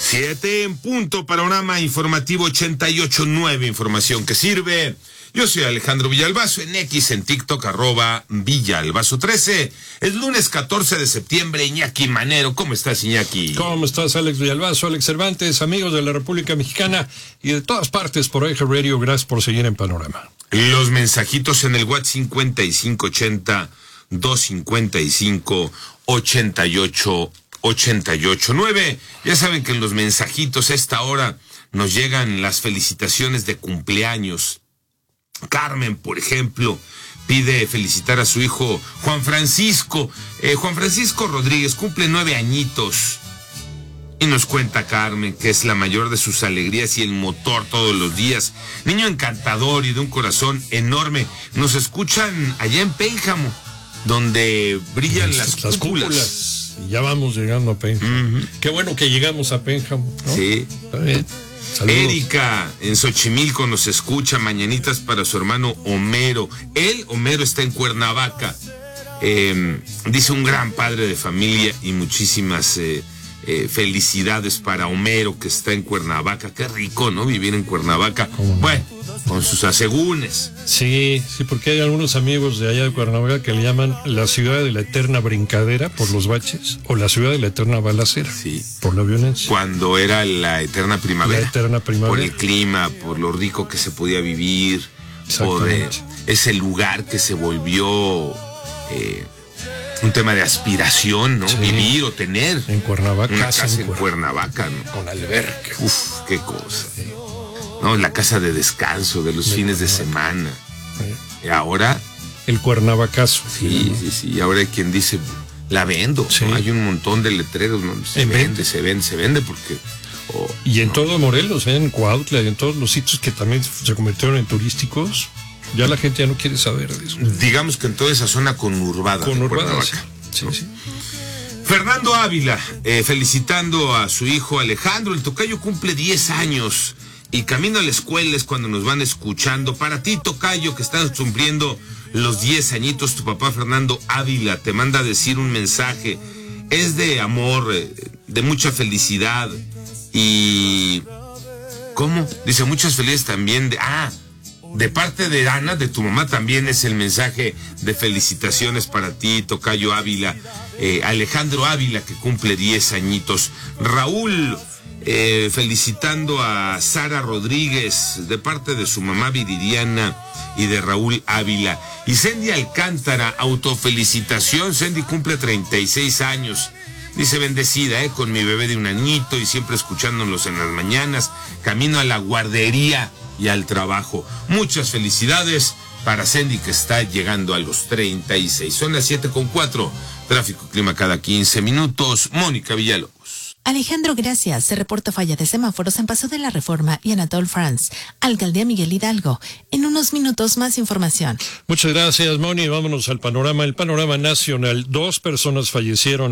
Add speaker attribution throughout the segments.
Speaker 1: 7 en punto, panorama informativo 88.9, información que sirve. Yo soy Alejandro Villalbazo, en X, en TikTok, @Villalbazo13. Es lunes 14 de septiembre, Iñaki Manero. ¿Cómo estás, Iñaki?
Speaker 2: ¿Cómo estás, Alex Villalbazo, Alex Cervantes, amigos de la República Mexicana y de todas partes por Eje Radio? Gracias por seguir en Panorama.
Speaker 1: Los mensajitos en el WhatsApp 5580-255-8889. Ya saben que en los mensajitos a esta hora nos llegan las felicitaciones de cumpleaños. Carmen, por ejemplo, pide felicitar a su hijo Juan Francisco. Juan Francisco Rodríguez cumple 9 añitos. Y nos cuenta Carmen que es la mayor de sus alegrías y el motor todos los días. Niño encantador y de un corazón enorme. Nos escuchan allá en Pénjamo, donde brillan las cúpulas.
Speaker 2: Y ya vamos llegando a Pénjamo. Qué bueno que llegamos a Pénjamo, ¿no?
Speaker 1: Sí.
Speaker 2: Está bien. Saludos.
Speaker 1: Erika en Xochimilco nos escucha. Mañanitas para su hermano Homero. Homero está en Cuernavaca. Dice un gran padre de familia y muchísimas felicidades para Homero, que está en Cuernavaca. Qué rico, ¿no? Vivir en Cuernavaca. Bueno, con sus asegúnes.
Speaker 2: Sí, porque hay algunos amigos de allá de Cuernavaca que le llaman la ciudad de la eterna brincadera por los baches, o la ciudad de la eterna balacera,
Speaker 1: sí,
Speaker 2: por la violencia.
Speaker 1: Cuando era la eterna primavera.
Speaker 2: La eterna primavera.
Speaker 1: Por el clima, por lo rico que se podía vivir, por ese lugar que se volvió un tema de aspiración, ¿no? Sí. Vivir o tener.
Speaker 2: En Cuernavaca.
Speaker 1: Una casa en Cuernavaca, ¿no?
Speaker 2: Con alberca.
Speaker 1: Uf, qué cosa. Sí. No, la casa de descanso de los fines de semana. Y ahora
Speaker 2: el Cuernavacazo.
Speaker 1: Sí. Y ahora hay quien dice, la vendo. Sí. ¿No? Hay un montón de letreros, ¿no? Se vende porque...
Speaker 2: y en todo Morelos, en Cuautla y en todos los sitios que también se convirtieron en turísticos, ya la gente ya no quiere saber de eso.
Speaker 1: Digamos que en toda esa zona conurbada.
Speaker 2: Sí.
Speaker 1: Fernando Ávila, felicitando a su hijo Alejandro. El tocayo cumple 10 años. Y camino a la escuela es cuando nos van escuchando. Para ti, tocayo, que estás cumpliendo los 10 añitos, tu papá Fernando Ávila te manda a decir un mensaje. Es de amor, de mucha felicidad. Y... ¿cómo? Dice, muchas felicidades también de parte de Ana, de tu mamá, también es el mensaje de felicitaciones para ti, tocayo Ávila. Alejandro Ávila, que cumple 10 añitos. Raúl... felicitando a Sara Rodríguez de parte de su mamá Viridiana y de Raúl Ávila. Y Sandy Alcántara, autofelicitación. Sandy cumple 36 años. Dice, bendecida, con mi bebé de un añito y siempre escuchándolos en las mañanas, camino a la guardería y al trabajo. Muchas felicidades para Sandy, que está llegando a los 36. Son las 7:04. Tráfico, clima cada 15 minutos. Mónica Villalobos.
Speaker 3: Alejandro, gracias. Se reporta falla de semáforos en Paso de la Reforma y Anatole France. Alcaldía Miguel Hidalgo. En unos minutos más información.
Speaker 2: Muchas gracias, Moni. Vámonos al panorama. El panorama nacional. 2 personas fallecieron.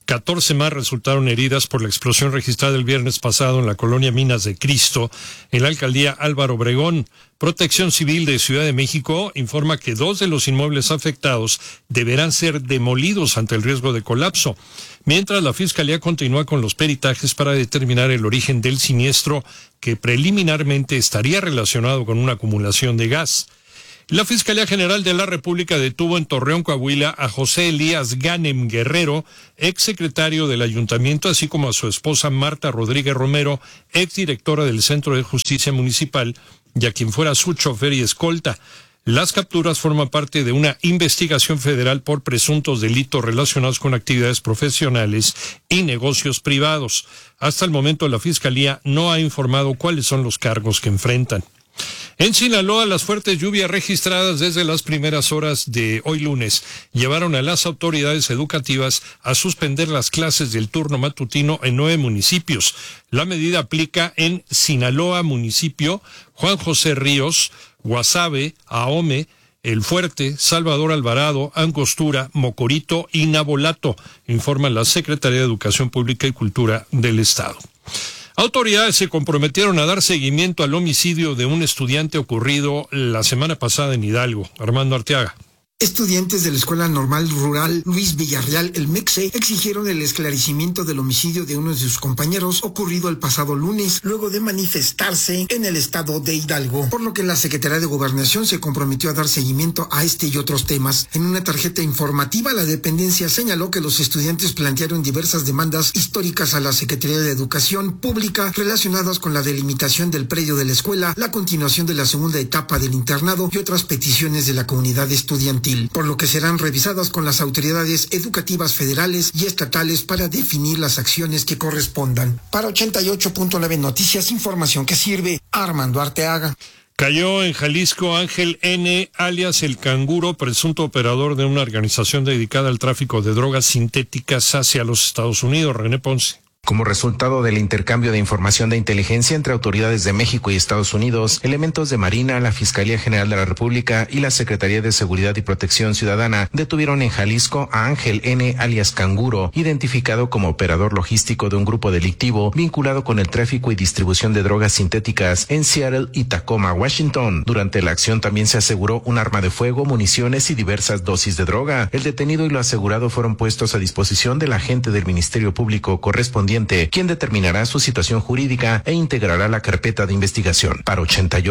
Speaker 2: 14 más resultaron heridas por la explosión registrada el viernes pasado en la colonia Minas de Cristo, en la alcaldía Álvaro Obregón. Protección Civil de Ciudad de México informa que 2 de los inmuebles afectados deberán ser demolidos ante el riesgo de colapso, mientras la Fiscalía continúa con los peritajes para determinar el origen del siniestro, que preliminarmente estaría relacionado con una acumulación de gas. La Fiscalía General de la República detuvo en Torreón, Coahuila, a José Elías Ganem Guerrero, exsecretario del Ayuntamiento, así como a su esposa Marta Rodríguez Romero, exdirectora del Centro de Justicia Municipal, y a quien fuera su chofer y escolta. Las capturas forman parte de una investigación federal por presuntos delitos relacionados con actividades profesionales y negocios privados. Hasta el momento, la Fiscalía no ha informado cuáles son los cargos que enfrentan. En Sinaloa, las fuertes lluvias registradas desde las primeras horas de hoy lunes llevaron a las autoridades educativas a suspender las clases del turno matutino en 9 municipios. La medida aplica en Sinaloa, municipio, Juan José Ríos, Guasave, Ahome, El Fuerte, Salvador Alvarado, Angostura, Mocorito y Nabolato, informa la Secretaría de Educación Pública y Cultura del Estado. Autoridades se comprometieron a dar seguimiento al homicidio de un estudiante ocurrido la semana pasada en Hidalgo. Armando Arteaga.
Speaker 4: Estudiantes de la Escuela Normal Rural Luis Villarreal, el MEXE, exigieron el esclarecimiento del homicidio de uno de sus compañeros ocurrido el pasado lunes, luego de manifestarse en el estado de Hidalgo, por lo que la Secretaría de Gobernación se comprometió a dar seguimiento a este y otros temas. En una tarjeta informativa, la dependencia señaló que los estudiantes plantearon diversas demandas históricas a la Secretaría de Educación Pública relacionadas con la delimitación del predio de la escuela, la continuación de la segunda etapa del internado y otras peticiones de la comunidad estudiantil, por lo que serán revisadas con las autoridades educativas federales y estatales para definir las acciones que correspondan. Para 88.9 Noticias, información que sirve. Armando Arteaga.
Speaker 2: Cayó en Jalisco Ángel N., alias El Canguro, presunto operador de una organización dedicada al tráfico de drogas sintéticas hacia los Estados Unidos. René Ponce.
Speaker 5: Como resultado del intercambio de información de inteligencia entre autoridades de México y Estados Unidos, elementos de Marina, la Fiscalía General de la República y la Secretaría de Seguridad y Protección Ciudadana detuvieron en Jalisco a Ángel N., alias Canguro, identificado como operador logístico de un grupo delictivo vinculado con el tráfico y distribución de drogas sintéticas en Seattle y Tacoma, Washington. Durante la acción también se aseguró un arma de fuego, municiones y diversas dosis de droga. El detenido y lo asegurado fueron puestos a disposición del agente del Ministerio Público correspondiente, quien determinará su situación jurídica e integrará la carpeta de investigación. Para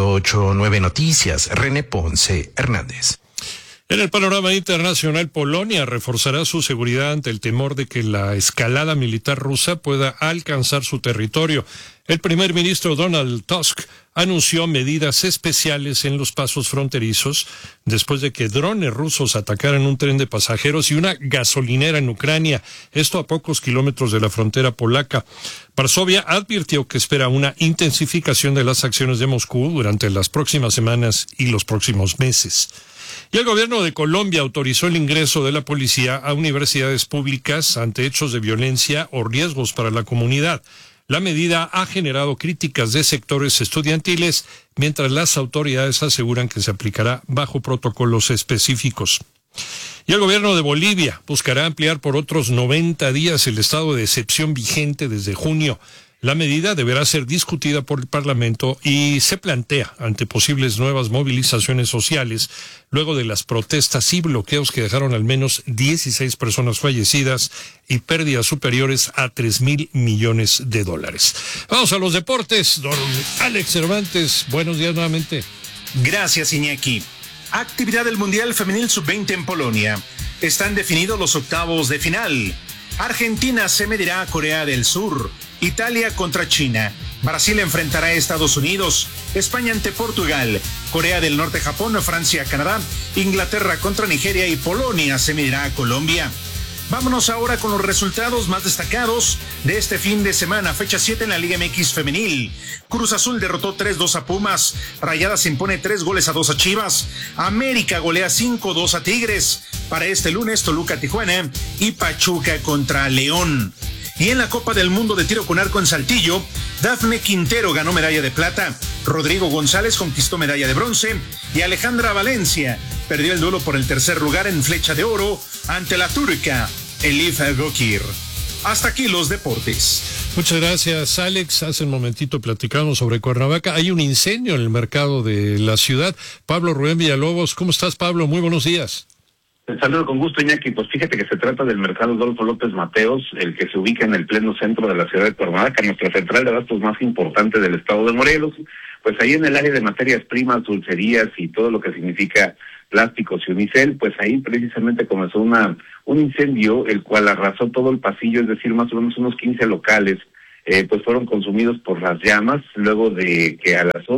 Speaker 5: 88.9 Noticias, René Ponce Hernández.
Speaker 2: En el panorama internacional, Polonia reforzará su seguridad ante el temor de que la escalada militar rusa pueda alcanzar su territorio. El primer ministro Donald Tusk anunció medidas especiales en los pasos fronterizos después de que drones rusos atacaran un tren de pasajeros y una gasolinera en Ucrania, esto a pocos kilómetros de la frontera polaca. Varsovia advirtió que espera una intensificación de las acciones de Moscú durante las próximas semanas y los próximos meses. Y el gobierno de Colombia autorizó el ingreso de la policía a universidades públicas ante hechos de violencia o riesgos para la comunidad. La medida ha generado críticas de sectores estudiantiles, mientras las autoridades aseguran que se aplicará bajo protocolos específicos. Y el gobierno de Bolivia buscará ampliar por otros 90 días el estado de excepción vigente desde junio. La medida deberá ser discutida por el Parlamento y se plantea ante posibles nuevas movilizaciones sociales luego de las protestas y bloqueos que dejaron al menos 16 personas fallecidas y pérdidas superiores a $3,000 millones. Vamos a los deportes. Don Alex Cervantes, buenos días nuevamente.
Speaker 6: Gracias, Iñaki. Actividad del Mundial Femenil Sub-20 en Polonia. Están definidos los octavos de final. Argentina se medirá a Corea del Sur. Italia contra China. Brasil enfrentará a Estados Unidos. España ante Portugal. Corea del Norte, Japón, Francia, Canadá. Inglaterra contra Nigeria y Polonia se medirá a Colombia. Vámonos ahora con los resultados más destacados de este fin de semana, fecha 7 en la Liga MX femenil. Cruz Azul derrotó 3-2 a Pumas, Rayadas impone 3-2 a Chivas, América golea 5-2 a Tigres. Para este lunes, Toluca, Tijuana y Pachuca contra León. Y en la Copa del Mundo de Tiro con Arco en Saltillo, Dafne Quintero ganó medalla de plata, Rodrigo González conquistó medalla de bronce y Alejandra Valencia perdió el duelo por el tercer lugar en flecha de oro ante la turca Elif Gokir. Hasta aquí los deportes.
Speaker 2: Muchas gracias, Alex. Hace un momentito platicamos sobre Cuernavaca. Hay un incendio en el mercado de la ciudad. Pablo Rubén Villalobos, ¿cómo estás, Pablo? Muy buenos días.
Speaker 7: Te saludo con gusto, Iñaki. Pues fíjate que se trata del mercado Adolfo López Mateos, el que se ubica en el pleno centro de la ciudad de Cuernavaca, nuestra central de abastos más importante del estado de Morelos. Pues ahí en el área de materias primas, dulcerías y todo lo que significa plásticos y unicel, pues ahí precisamente comenzó un incendio, el cual arrasó todo el pasillo, es decir, más o menos unos 15 locales, pues fueron consumidos por las llamas, luego de que a las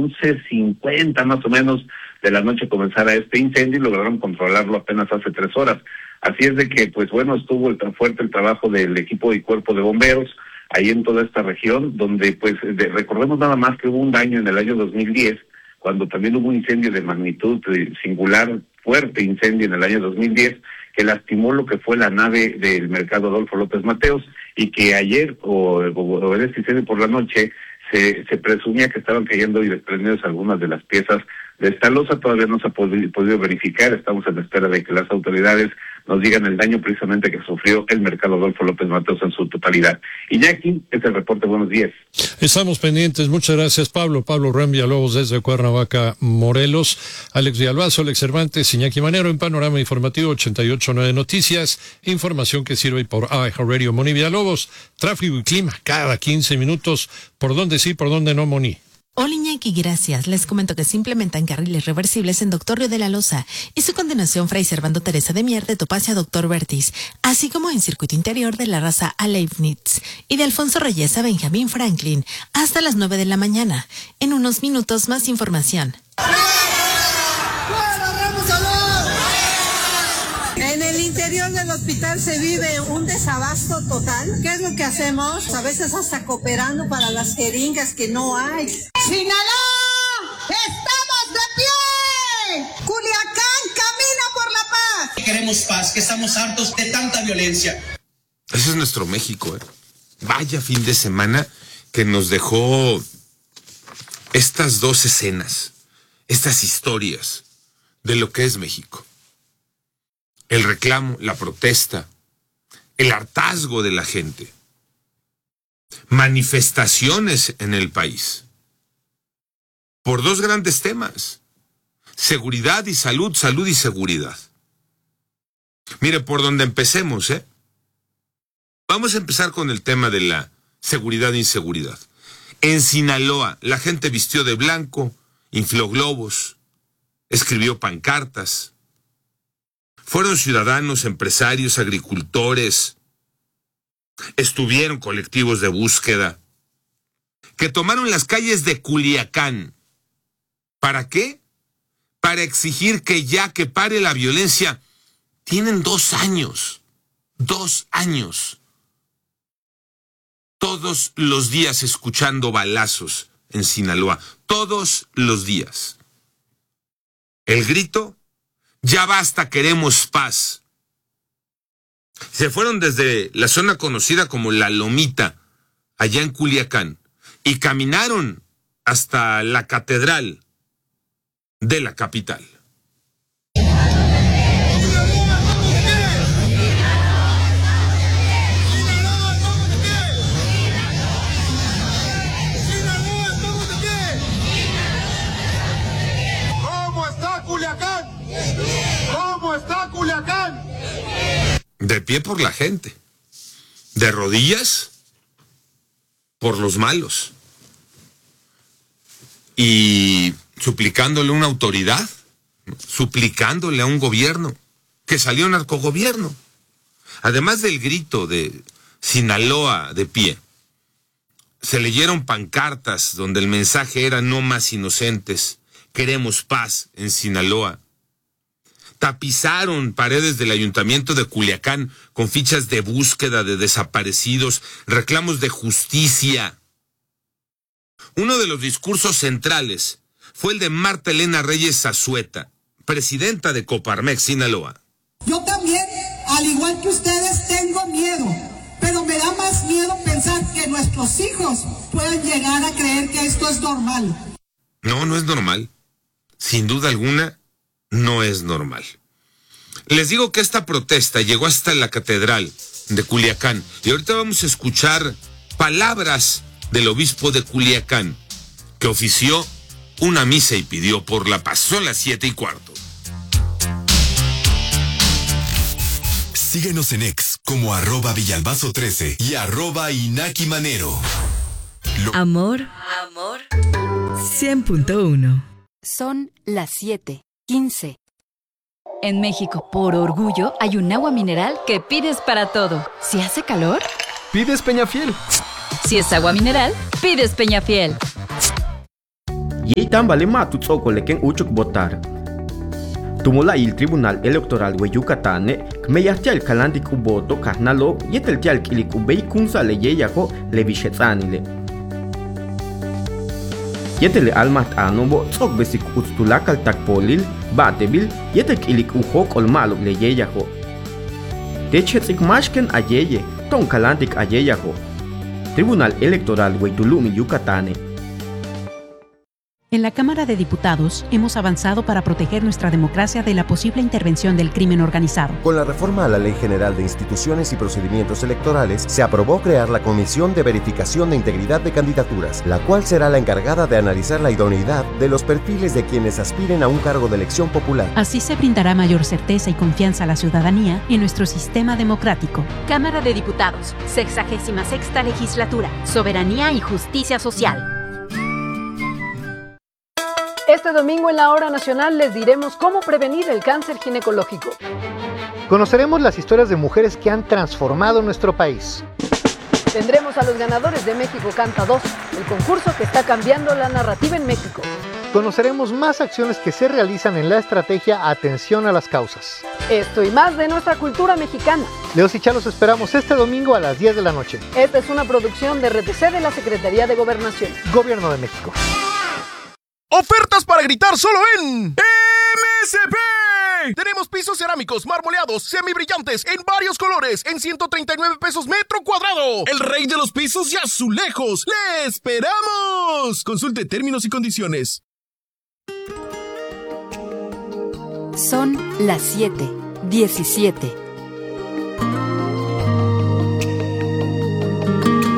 Speaker 7: 11:50 más o menos de la noche comenzara este incendio y lograron controlarlo apenas hace 3 horas. Así es de que, pues bueno, estuvo tan fuerte el trabajo del equipo y cuerpo de bomberos ahí en toda esta región, donde pues recordemos nada más que hubo un daño en el año 2010, cuando también hubo un incendio de magnitud singular, fuerte incendio en el año 2010, que lastimó lo que fue la nave del mercado Adolfo López Mateos, y que ayer, o en este incendio por la noche, se presumía que estaban cayendo y desprendidos algunas de las piezas de esta losa. Todavía no se ha podido verificar, estamos en espera de que las autoridades nos digan el daño precisamente que sufrió el mercado Adolfo López Mateos en su totalidad. Iñaki, este es el reporte, buenos días.
Speaker 2: Estamos pendientes, muchas gracias Pablo Ram Villalobos desde Cuernavaca, Morelos, Alex Villalbazo, Alex Cervantes, Iñaki Manero en Panorama Informativo 88.9 Noticias, información que sirve por iHeartRadio. Moni Villalobos, tráfico y clima cada 15 minutos, por dónde sí, por dónde no, Moni.
Speaker 3: Hola Iñaki, gracias. Les comento que se implementan carriles reversibles en Doctor Río de la Loza y su continuación Fray Servando Teresa de Mier de Topacio a Doctor Vertis, así como en circuito interior de la Raza a Leibniz y de Alfonso Reyes a Benjamín Franklin hasta las 9 de la mañana. En unos minutos más información.
Speaker 8: En el interior del hospital se vive un desabasto total. ¿Qué es lo que hacemos? A veces hasta cooperando para las jeringas que no hay. ¡Sinaloa! ¡Estamos de pie! ¡Culiacán camina por la paz!
Speaker 9: Queremos paz, que estamos hartos de tanta violencia.
Speaker 1: Ese es nuestro México, Vaya fin de semana que nos dejó estas dos escenas, estas historias de lo que es México. El reclamo, la protesta, el hartazgo de la gente, manifestaciones en el país, por dos grandes temas, seguridad y salud, salud y seguridad. Mire, por donde empecemos, Vamos a empezar con el tema de la seguridad e inseguridad. En Sinaloa, la gente vistió de blanco, infló globos, escribió pancartas. Fueron ciudadanos, empresarios, agricultores, estuvieron colectivos de búsqueda, que tomaron las calles de Culiacán. ¿Para qué? Para exigir que pare la violencia. Tienen 2 años, 2 años. Todos los días escuchando balazos en Sinaloa, todos los días. El grito: ya basta, queremos paz. Se fueron desde la zona conocida como La Lomita, allá en Culiacán, y caminaron hasta la catedral de la capital.
Speaker 10: ¿Cómo está Culiacán? ¿Cómo está Culiacán?
Speaker 1: De pie por la gente, de rodillas por los malos, y suplicándole a una autoridad, suplicándole a un gobierno, que salió narcogobierno. Además del grito de Sinaloa de pie, se leyeron pancartas donde el mensaje era: no más inocentes, queremos paz en Sinaloa. Tapizaron paredes del ayuntamiento de Culiacán con fichas de búsqueda de desaparecidos, reclamos de justicia. Uno de los discursos centrales fue el de Marta Elena Reyes Zazueta, presidenta de Coparmex Sinaloa.
Speaker 8: Yo también, al igual que ustedes, tengo miedo, pero me da más miedo pensar que nuestros hijos puedan llegar a creer que esto es normal.
Speaker 1: No, no es normal. Sin duda alguna, no es normal. Les digo que esta protesta llegó hasta la catedral de Culiacán y ahorita vamos a escuchar palabras del obispo de Culiacán, que ofició una misa y pidió por la paz. Son las 7:15.
Speaker 11: Síguenos en X como @Villalbazo13 y @Inaki Manero.
Speaker 12: Amor 100.1.
Speaker 13: Son las 7:15. En México, por orgullo, hay un agua mineral que pides para todo. Si hace calor,
Speaker 14: pides Peñafiel.
Speaker 13: Si es agua mineral, pides Peñafiel.
Speaker 15: Yeitan vale matutzoko leken uchuk votar. Tumula il Tribunal Electoral de Yucatán, kmeyahtial kalandik uboto kahnalo yeteltial kilik ubei kunsa le yeyajo le vishetsanile. Yetele almat anobo tzok besik utstulakal takpolil batebil yetel kilik uhok olmalok le yeyajo. Techetzik mashken ayeye, ton kalantik ayeyajo. Tribunal Electoral de Tulum, Yucatán.
Speaker 14: En la Cámara de Diputados hemos avanzado para proteger nuestra democracia de la posible intervención del crimen organizado.
Speaker 16: Con la reforma a la Ley General de Instituciones y Procedimientos Electorales, se aprobó crear la Comisión de Verificación de Integridad de Candidaturas, la cual será la encargada de analizar la idoneidad de los perfiles de quienes aspiren a un cargo de elección popular.
Speaker 14: Así se brindará mayor certeza y confianza a la ciudadanía en nuestro sistema democrático.
Speaker 17: Cámara de Diputados, 66ª Legislatura, Soberanía y Justicia Social.
Speaker 18: Este domingo en la Hora Nacional les diremos cómo prevenir el cáncer ginecológico.
Speaker 19: Conoceremos las historias de mujeres que han transformado nuestro país.
Speaker 18: Tendremos a los ganadores de México Canta 2, el concurso que está cambiando la narrativa en México.
Speaker 19: Conoceremos más acciones que se realizan en la estrategia Atención a las Causas.
Speaker 18: Esto y más de nuestra cultura mexicana.
Speaker 19: Leos y Chá los esperamos este domingo a las 10 de la noche.
Speaker 18: Esta es una producción de RTC de la Secretaría de Gobernación.
Speaker 19: Gobierno de México.
Speaker 20: Ofertas para gritar solo en MSP. Tenemos pisos cerámicos, marmoleados, semibrillantes, en varios colores, en 139 pesos metro cuadrado. El rey de los pisos y azulejos. ¡Le esperamos! Consulte términos y condiciones.
Speaker 13: Son las 7:17.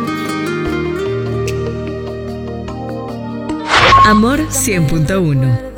Speaker 12: Amor 100.1